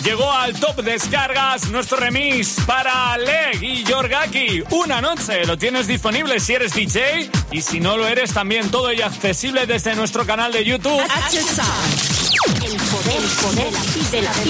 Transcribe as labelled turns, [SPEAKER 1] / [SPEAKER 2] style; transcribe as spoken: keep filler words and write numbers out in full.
[SPEAKER 1] Llegó al top descargas nuestro remix para Leg y Yorgaki. Una noche, lo tienes disponible si eres D J y si no lo eres también todo ello accesible desde nuestro canal de YouTube.
[SPEAKER 2] El poder, el poder de la